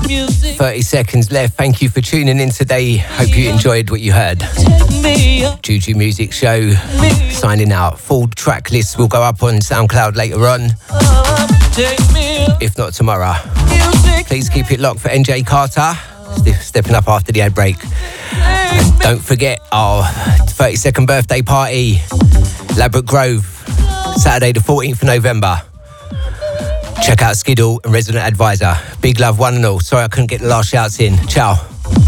30 seconds left. Thank you for tuning in today. Hope you enjoyed what you heard. Juju Music Show signing out. Full track list will go up on SoundCloud later on, if not tomorrow. Please keep it locked for NJ Carter, stepping up after the ad break. And don't forget our 32nd birthday party, Ladbroke Grove, Saturday the 14th of November. Check out Skiddle and Resident Advisor. Big love, one and all. Sorry I couldn't get the last shouts in. Ciao.